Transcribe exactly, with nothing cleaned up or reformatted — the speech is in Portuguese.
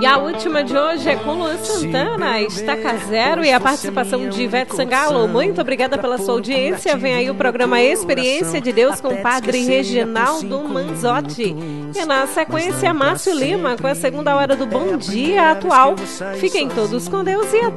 E a última de hoje é com Luan Santana, Estaca Zero, e a participação de Ivete Sangalo. Muito obrigada pela sua audiência. Vem aí o programa Experiência de Deus com o Padre Reginaldo Manzotti. E na sequência, Márcio Lima com a segunda hora do Bom Dia Atual. Fiquem todos com Deus e até